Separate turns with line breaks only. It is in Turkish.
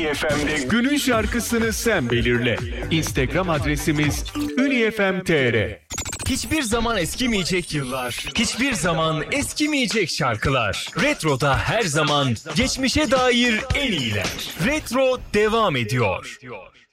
FM'de günün şarkısını sen belirle. Instagram adresimiz unifm.tr.
Hiçbir zaman eskimeyecek yıllar, hiçbir zaman eskimeyecek şarkılar. Retro'da her zaman geçmişe dair en iyiler. Retro devam ediyor.